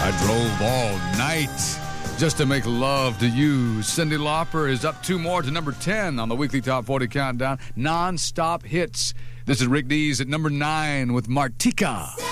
I drove all night just to make love to you. Cyndi Lauper is up 2 more to number 10 on the weekly Top 40 Countdown. Non-stop hits. This is Rick Dees at number 9 with Martika.